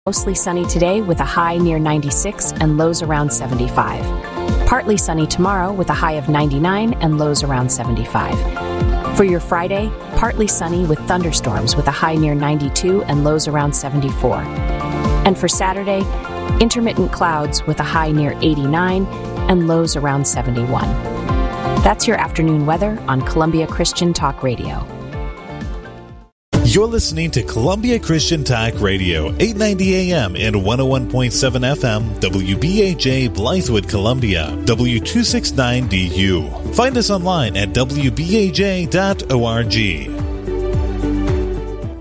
Mostly sunny today with a high near 96 and lows around 75. Partly sunny tomorrow with a high of 99 and lows around 75. For your Friday, partly sunny with thunderstorms with a high near 92 and lows around 74. And for Saturday, intermittent clouds with a high near 89 and lows around 71. That's your afternoon weather on Columbia Christian Talk Radio. You're listening to Columbia Christian Talk Radio, 890 AM and 101.7 FM, WBAJ Blythewood, Columbia, W269DU. Find us online at WBAJ.org.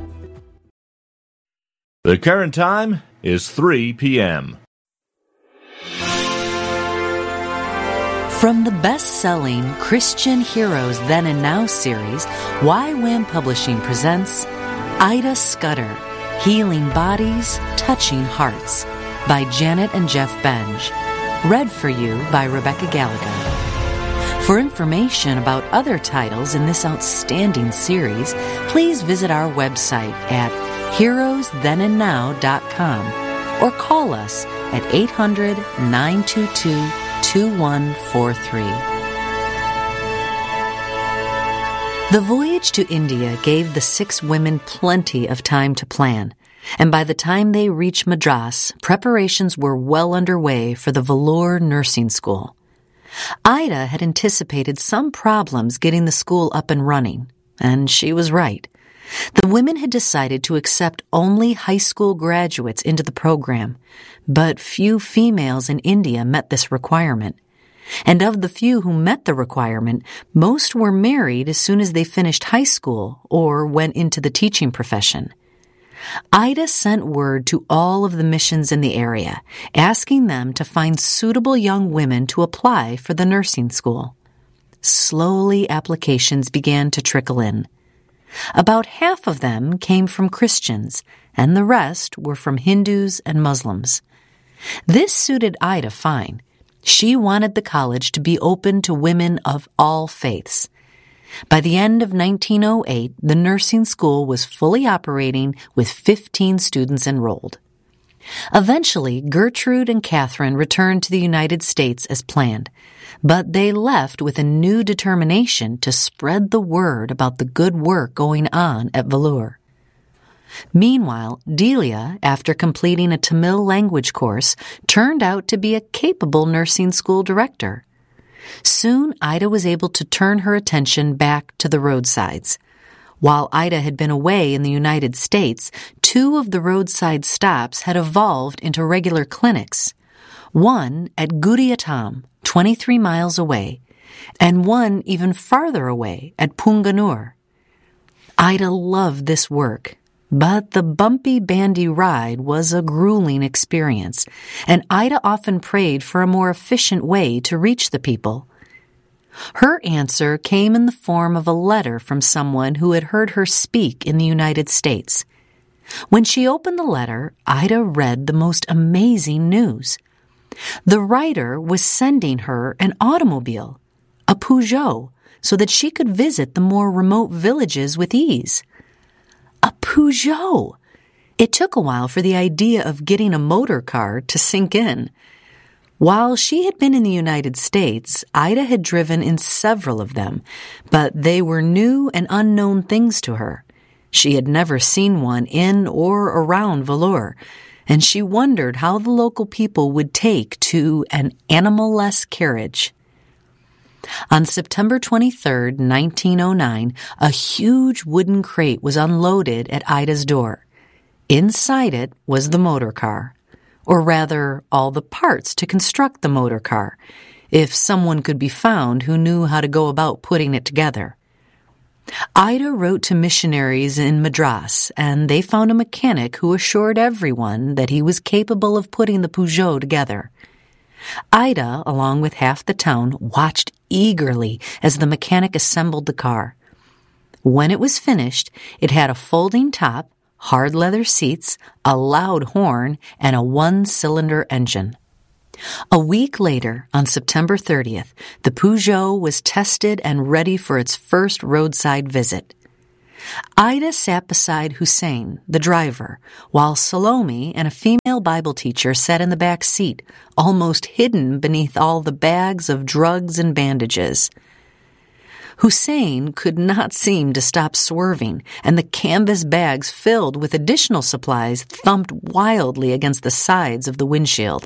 The current time is 3 p.m. From the best-selling Christian Heroes Then and Now series, YWAM Publishing presents Ida Scudder, Healing Bodies, Touching Hearts, by Janet and Jeff Benge. Read for you by Rebecca Gallagher. For information about other titles in this outstanding series, please visit our website at heroesthenandnow.com or call us at 800-922-2143. The voyage to India gave the 6 women plenty of time to plan, and by the time they reached Madras, preparations were well underway for the Vellore Nursing School. Ida had anticipated some problems getting the school up and running, and she was right. The women had decided to accept only high school graduates into the program, but few females in India met this requirement. And of the few who met the requirement, most were married as soon as they finished high school or went into the teaching profession. Ida sent word to all of the missions in the area, asking them to find suitable young women to apply for the nursing school. Slowly, applications began to trickle in. About half of them came from Christians, and the rest were from Hindus and Muslims. This suited Ida fine. She wanted the college to be open to women of all faiths. By the end of 1908, the nursing school was fully operating with 15 students enrolled. Eventually, Gertrude and Catherine returned to the United States as planned, but they left with a new determination to spread the word about the good work going on at Vellore. Meanwhile, Delia, after completing a Tamil language course, turned out to be a capable nursing school director. Soon, Ida was able to turn her attention back to the roadsides. While Ida had been away in the United States, 2 of the roadside stops had evolved into regular clinics. One at Gudiyattam, 23 miles away, and one even farther away at Punganur. Ida loved this work. But the bumpy, bandy ride was a grueling experience, and Ida often prayed for a more efficient way to reach the people. Her answer came in the form of a letter from someone who had heard her speak in the United States. When she opened the letter, Ida read the most amazing news. The writer was sending her an automobile, a Peugeot, so that she could visit the more remote villages with ease. A Peugeot! It took a while for the idea of getting a motor car to sink in. While she had been in the United States, Ida had driven in several of them, but they were new and unknown things to her. She had never seen one in or around Vellore, and she wondered how the local people would take to an animal-less carriage. On September 23, 1909, a huge wooden crate was unloaded at Ida's door. Inside it was the motor car, or rather, all the parts to construct the motor car, if someone could be found who knew how to go about putting it together. Ida wrote to missionaries in Madras, and they found a mechanic who assured everyone that he was capable of putting the Peugeot together. Ida, along with half the town, watched eagerly as the mechanic assembled the car. When it was finished, it had a folding top, hard leather seats, a loud horn, and a 1-cylinder engine. A week later, on September 30th, the Peugeot was tested and ready for its first roadside visit. Ida sat beside Hussein, the driver, while Salome and a female Bible teacher sat in the back seat, almost hidden beneath all the bags of drugs and bandages. Hussein could not seem to stop swerving, and the canvas bags filled with additional supplies thumped wildly against the sides of the windshield.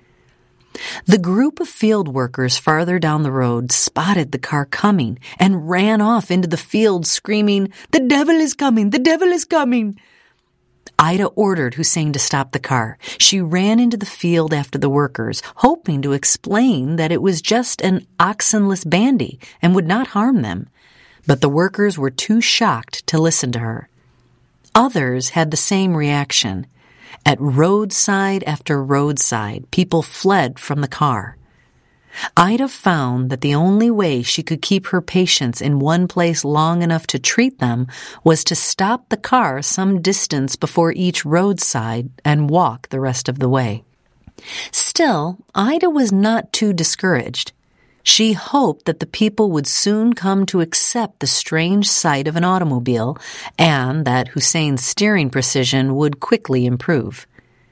The group of field workers farther down the road spotted the car coming and ran off into the field screaming, "The devil is coming! The devil is coming!" Ida ordered Hussein to stop the car. She ran into the field after the workers, hoping to explain that it was just an oxenless bandy and would not harm them. But the workers were too shocked to listen to her. Others had the same reaction. At roadside after roadside, people fled from the car. Ida found that the only way she could keep her patients in one place long enough to treat them was to stop the car some distance before each roadside and walk the rest of the way. Still, Ida was not too discouraged. She hoped that the people would soon come to accept the strange sight of an automobile and that Hussein's steering precision would quickly improve.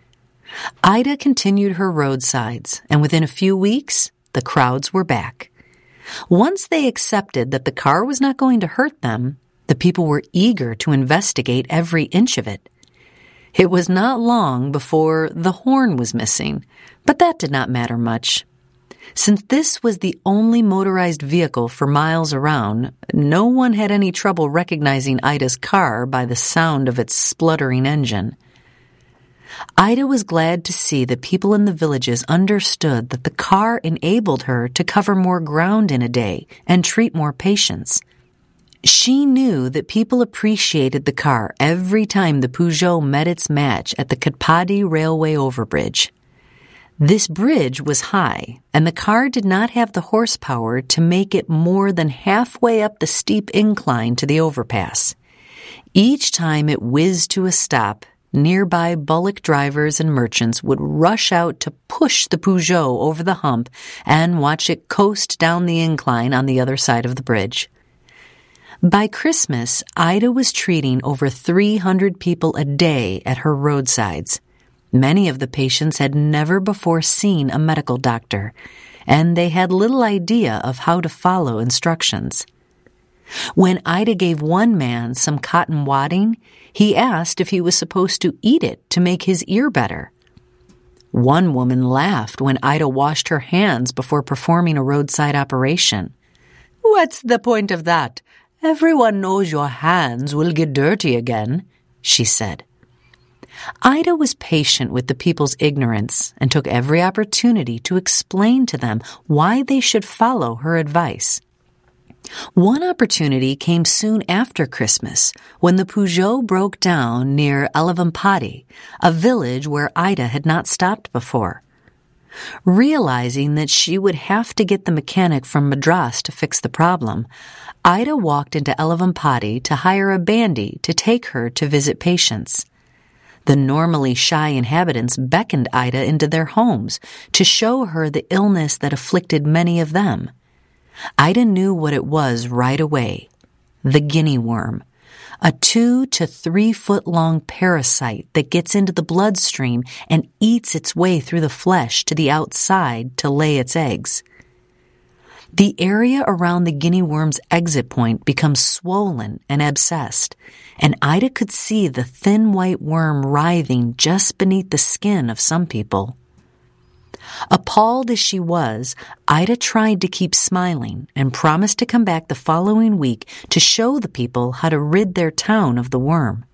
Ida continued her roadsides, and within a few weeks, the crowds were back. Once they accepted that the car was not going to hurt them, the people were eager to investigate every inch of it. It was not long before the horn was missing, but that did not matter much. Since this was the only motorized vehicle for miles around, no one had any trouble recognizing Ida's car by the sound of its spluttering engine. Ida was glad to see that people in the villages understood that the car enabled her to cover more ground in a day and treat more patients. She knew that people appreciated the car every time the Peugeot met its match at the Katpadi railway overbridge. This bridge was high, and the car did not have the horsepower to make it more than halfway up the steep incline to the overpass. Each time it whizzed to a stop, nearby bullock drivers and merchants would rush out to push the Peugeot over the hump and watch it coast down the incline on the other side of the bridge. By Christmas, Ida was treating over 300 people a day at her roadsides. Many of the patients had never before seen a medical doctor, and they had little idea of how to follow instructions. When Ida gave one man some cotton wadding, he asked if he was supposed to eat it to make his ear better. One woman laughed when Ida washed her hands before performing a roadside operation. "What's the point of that? Everyone knows your hands will get dirty again," she said. Ida was patient with the people's ignorance and took every opportunity to explain to them why they should follow her advice. One opportunity came soon after Christmas, when the Peugeot broke down near Elevampati, a village where Ida had not stopped before. Realizing that she would have to get the mechanic from Madras to fix the problem, Ida walked into Elevampati to hire a bandy to take her to visit patients. The normally shy inhabitants beckoned Ida into their homes to show her the illness that afflicted many of them. Ida knew what it was right away: the guinea worm, a 2 to 3 foot long parasite that gets into the bloodstream and eats its way through the flesh to the outside to lay its eggs. The area around the guinea worm's exit point becomes swollen and abscessed, and Ida could see the thin white worm writhing just beneath the skin of some people. Appalled as she was, Ida tried to keep smiling and promised to come back the following week to show the people how to rid their town of the worm.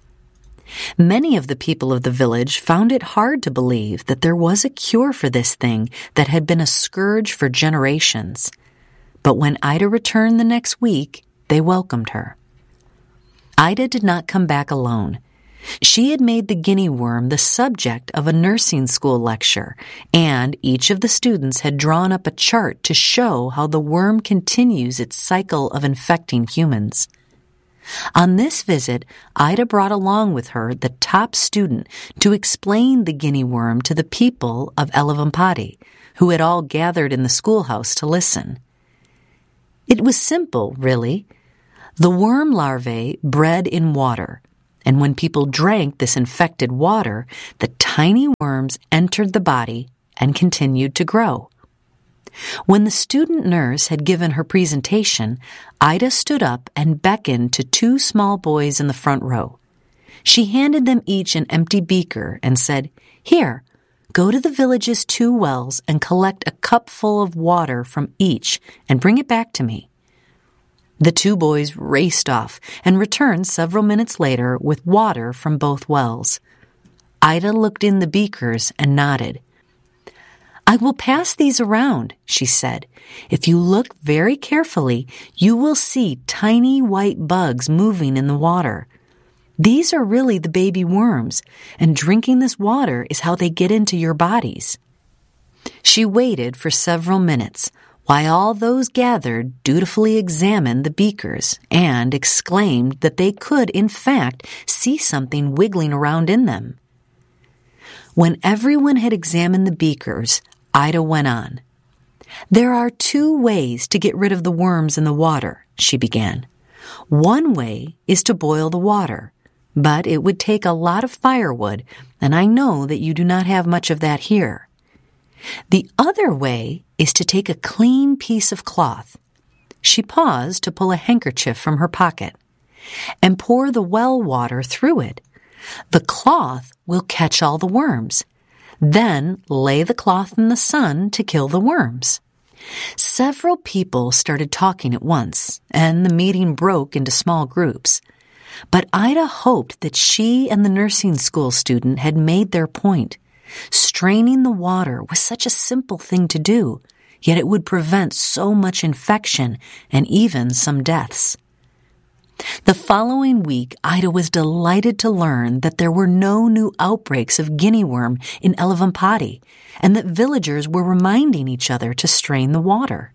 Many of the people of the village found it hard to believe that there was a cure for this thing that had been a scourge for generations. But when Ida returned the next week, they welcomed her. Ida did not come back alone. She had made the guinea worm the subject of a nursing school lecture, and each of the students had drawn up a chart to show how the worm continues its cycle of infecting humans. On this visit, Ida brought along with her the top student to explain the guinea worm to the people of Elevampati, who had all gathered in the schoolhouse to listen. It was simple, really. The worm larvae bred in water, and when people drank this infected water, the tiny worms entered the body and continued to grow. When the student nurse had given her presentation, Ida stood up and beckoned to 2 small boys in the front row. She handed them each an empty beaker and said, "Here, go to the village's 2 wells and collect a cupful of water from each and bring it back to me." The 2 boys raced off and returned several minutes later with water from both wells. Ida looked in the beakers and nodded. "I will pass these around," she said. "If you look very carefully, you will see tiny white bugs moving in the water. These are really the baby worms, and drinking this water is how they get into your bodies." She waited for several minutes, while all those gathered dutifully examined the beakers and exclaimed that they could, in fact, see something wiggling around in them. When everyone had examined the beakers, Ida went on. "There are 2 ways to get rid of the worms in the water," she began. "One way is to boil the water, but it would take a lot of firewood, and I know that you do not have much of that here. The other way is to take a clean piece of cloth." She paused to pull a handkerchief from her pocket, "and pour the well water through it. The cloth will catch all the worms. Then lay the cloth in the sun to kill the worms." Several people started talking at once, and the meeting broke into small groups. But Ida hoped that she and the nursing school student had made their point. Straining the water was such a simple thing to do, yet it would prevent so much infection and even some deaths. The following week, Ida was delighted to learn that there were no new outbreaks of guinea worm in Elevampati, and that villagers were reminding each other to strain the water.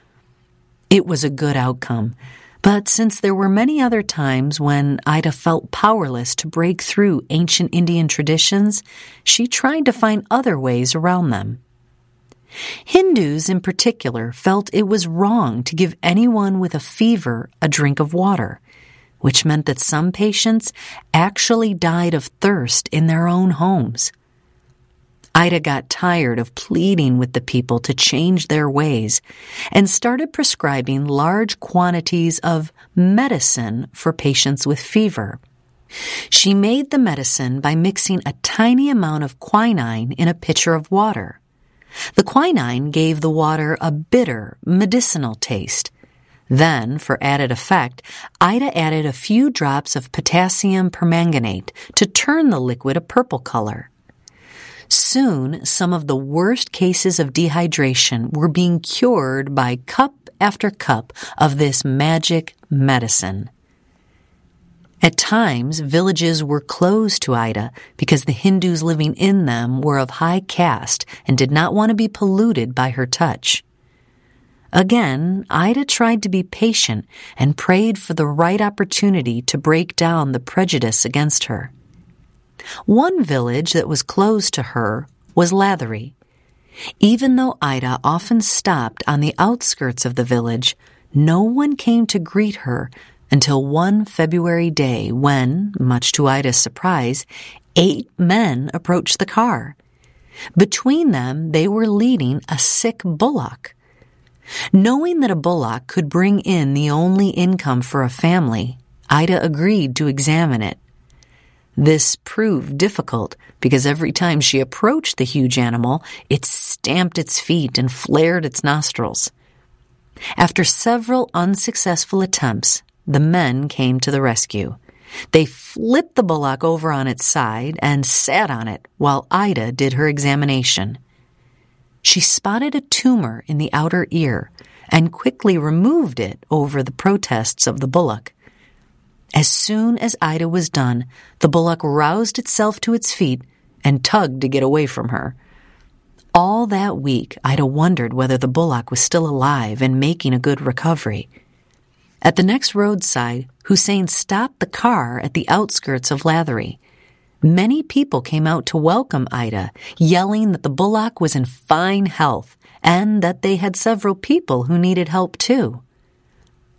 It was a good outcome, but since there were many other times when Ida felt powerless to break through ancient Indian traditions, she tried to find other ways around them. Hindus in particular felt it was wrong to give anyone with a fever a drink of water, which meant that some patients actually died of thirst in their own homes. Ida got tired of pleading with the people to change their ways and started prescribing large quantities of medicine for patients with fever. She made the medicine by mixing a tiny amount of quinine in a pitcher of water. The quinine gave the water a bitter, medicinal taste. Then, for added effect, Ida added a few drops of potassium permanganate to turn the liquid a purple color. Soon, some of the worst cases of dehydration were being cured by cup after cup of this magic medicine. At times, villages were closed to Ida because the Hindus living in them were of high caste and did not want to be polluted by her touch. Again, Ida tried to be patient and prayed for the right opportunity to break down the prejudice against her. One village that was closed to her was Lathari. Even though Ida often stopped on the outskirts of the village, no one came to greet her until one February day when, much to Ida's surprise, 8 men approached the car. Between them, they were leading a sick bullock. Knowing that a bullock could bring in the only income for a family, Ida agreed to examine it. This proved difficult because every time she approached the huge animal, it stamped its feet and flared its nostrils. After several unsuccessful attempts, the men came to the rescue. They flipped the bullock over on its side and sat on it while Ida did her examination. She spotted a tumor in the outer ear and quickly removed it over the protests of the bullock. As soon as Ida was done, the bullock roused itself to its feet and tugged to get away from her. All that week, Ida wondered whether the bullock was still alive and making a good recovery. At the next roadside, Hussein stopped the car at the outskirts of Lathari. Many people came out to welcome Ida, yelling that the bullock was in fine health and that they had several people who needed help too.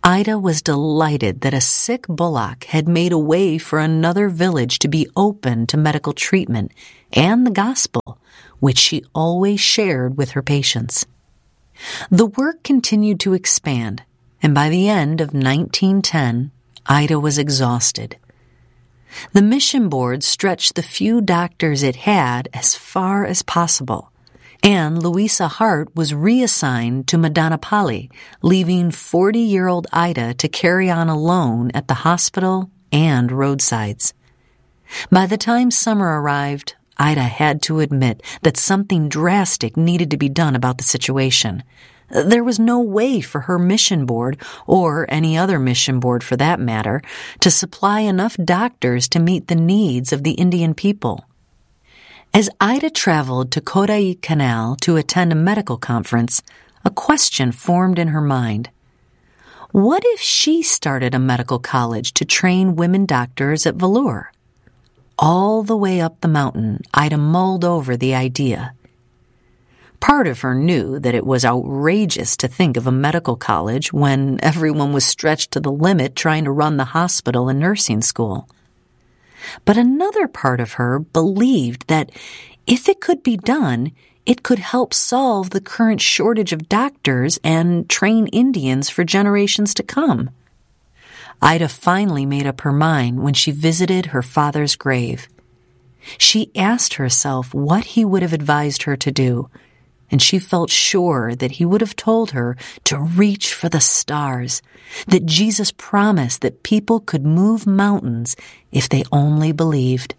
Ida was delighted that a sick bullock had made a way for another village to be open to medical treatment and the gospel, which she always shared with her patients. The work continued to expand, and by the end of 1910, Ida was exhausted. The mission board stretched the few doctors it had as far as possible, and Louisa Hart was reassigned to Madanappally, leaving 40-year-old Ida to carry on alone at the hospital and roadsides. By the time summer arrived, Ida had to admit that something drastic needed to be done about the situation. There was no way for her mission board, or any other mission board for that matter, to supply enough doctors to meet the needs of the Indian people. As Ida traveled to Kodaikanal to attend a medical conference, a question formed in her mind. What if she started a medical college to train women doctors at Vellore? All the way up the mountain, Ida mulled over the idea. Part of her knew that it was outrageous to think of a medical college when everyone was stretched to the limit trying to run the hospital and nursing school. But another part of her believed that if it could be done, it could help solve the current shortage of doctors and train Indians for generations to come. Ida finally made up her mind when she visited her father's grave. She asked herself what he would have advised her to do, and she felt sure that he would have told her to reach for the stars, that Jesus promised that people could move mountains if they only believed.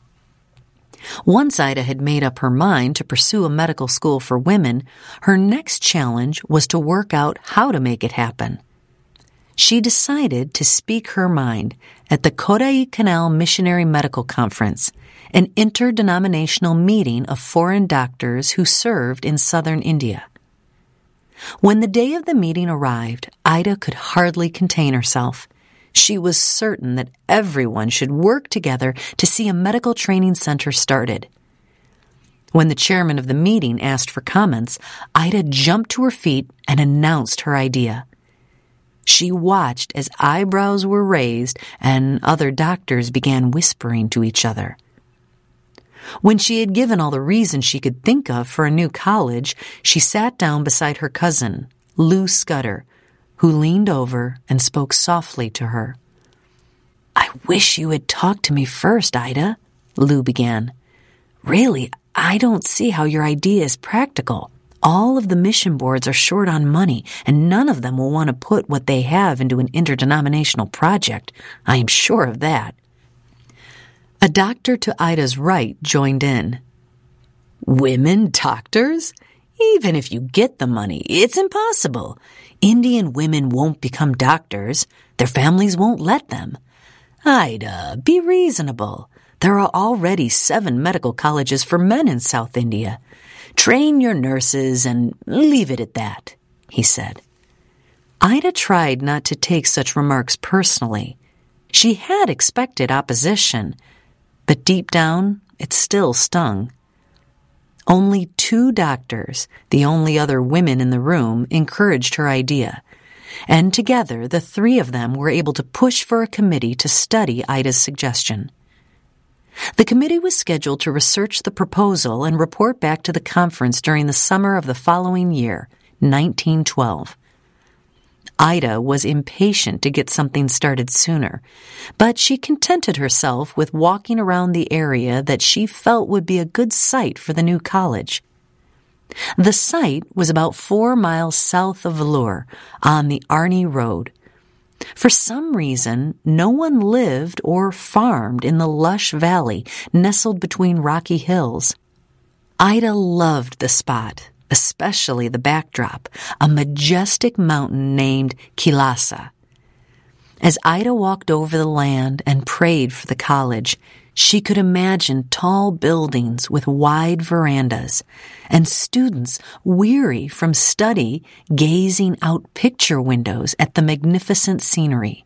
Once Ida had made up her mind to pursue a medical school for women, her next challenge was to work out how to make it happen. She decided to speak her mind at the Kodaikanal Missionary Medical Conference, an interdenominational meeting of foreign doctors who served in southern India. When the day of the meeting arrived, Ida could hardly contain herself. She was certain that everyone should work together to see a medical training center started. When the chairman of the meeting asked for comments, Ida jumped to her feet and announced her idea. She watched as eyebrows were raised and other doctors began whispering to each other. When she had given all the reasons she could think of for a new college, she sat down beside her cousin, Lou Scudder, who leaned over and spoke softly to her. "I wish you had talked to me first, Ida," Lou began. "Really, I don't see how your idea is practical. All of the mission boards are short on money, and none of them will want to put what they have into an interdenominational project. I am sure of that." A doctor to Ida's right joined in. "Women doctors? Even if you get the money, it's impossible. Indian women won't become doctors. Their families won't let them. Ida, be reasonable. There are already 7 medical colleges for men in South India. Train your nurses and leave it at that," he said. Ida tried not to take such remarks personally. She had expected opposition, but deep down, it still stung. Only 2 doctors, the only other women in the room, encouraged her idea, and together the 3 of them were able to push for a committee to study Ida's suggestion. The committee was scheduled to research the proposal and report back to the conference during the summer of the following year, 1912. Ida was impatient to get something started sooner, but she contented herself with walking around the area that she felt would be a good site for the new college. The site was about 4 miles south of Vellore, on the Arni Road. For some reason, no one lived or farmed in the lush valley nestled between rocky hills. Ida loved the spot, especially the backdrop, a majestic mountain named Kailasa. As Ida walked over the land and prayed for the college, she could imagine tall buildings with wide verandas and students weary from study gazing out picture windows at the magnificent scenery.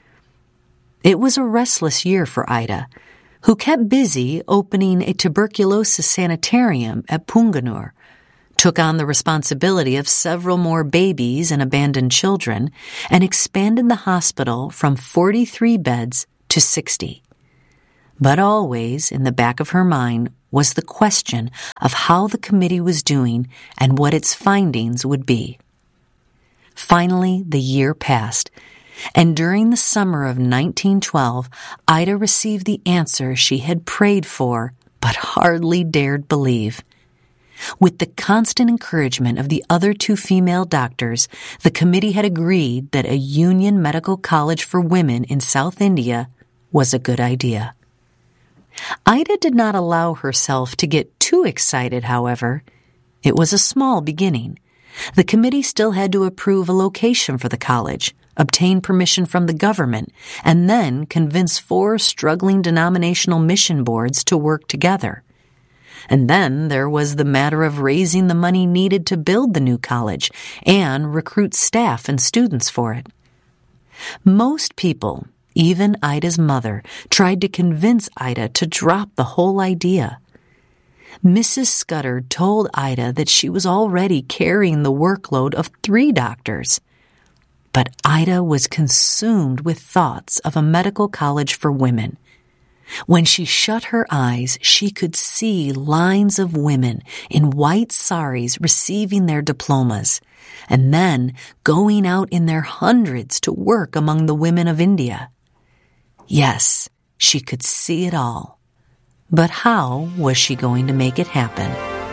It was a restless year for Ida, who kept busy opening a tuberculosis sanitarium at Punganur, took on the responsibility of several more babies and abandoned children, and expanded the hospital from 43 beds to 60. But always in the back of her mind was the question of how the committee was doing and what its findings would be. Finally, the year passed, and during the summer of 1912, Ida received the answer she had prayed for but hardly dared believe. With the constant encouragement of the other two female doctors, the committee had agreed that a Union Medical College for women in South India was a good idea. Ida did not allow herself to get too excited, however. It was a small beginning. The committee still had to approve a location for the college, obtain permission from the government, and then convince 4 struggling denominational mission boards to work together. And then there was the matter of raising the money needed to build the new college and recruit staff and students for it. Most people, even Ida's mother, tried to convince Ida to drop the whole idea. Mrs. Scudder told Ida that she was already carrying the workload of 3 doctors. But Ida was consumed with thoughts of a medical college for women. When she shut her eyes, she could see lines of women in white saris receiving their diplomas, and then going out in their hundreds to work among the women of India. Yes, she could see it all. But how was she going to make it happen?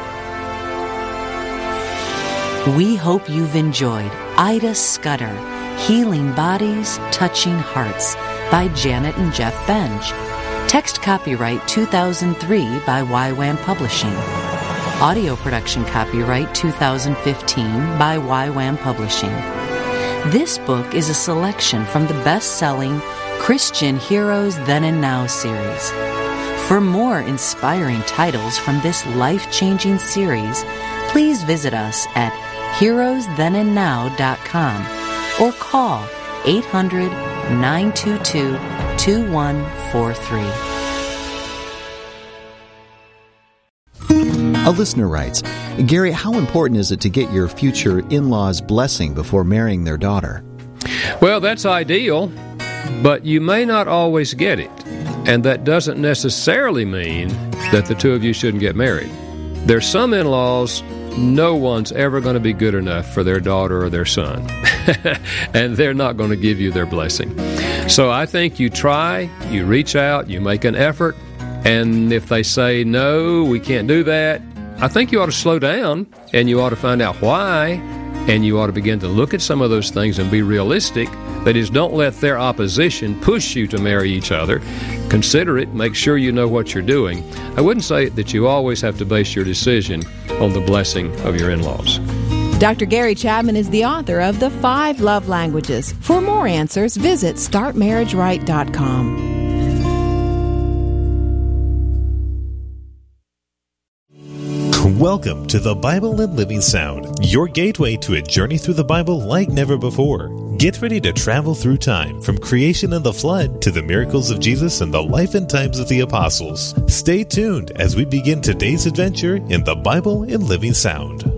We hope you've enjoyed Ida Scudder, Healing Bodies, Touching Hearts by Janet and Jeff Benge. Text copyright 2003 by YWAM Publishing. Audio production copyright 2015 by YWAM Publishing. This book is a selection from the best-selling Christian Heroes Then and Now series. For more inspiring titles from this life-changing series, please visit us at heroesthenandnow.com or call 800-922-2143. A listener writes, Gary, how important is it to get your future in-laws' blessing before marrying their daughter? Well, that's ideal, but you may not always get it. And that doesn't necessarily mean that the two of you shouldn't get married. There's some in-laws no one's ever going to be good enough for their daughter or their son. And they're not going to give you their blessing. So I think you try, you reach out, you make an effort, and if they say, no, we can't do that, I think you ought to slow down, and you ought to find out why, and you ought to begin to look at some of those things and be realistic. That is, don't let their opposition push you to marry each other. Consider it. Make sure you know what you're doing. I wouldn't say that you always have to base your decision on the blessing of your in-laws. Dr. Gary Chapman is the author of The 5 Love Languages. For more answers, visit StartMarriageRight.com. Welcome to the Bible and Living Sound, your gateway to a journey through the Bible like never before. Get ready to travel through time, from creation and the flood to the miracles of Jesus and the life and times of the apostles. Stay tuned as we begin today's adventure in the Bible and Living Sound.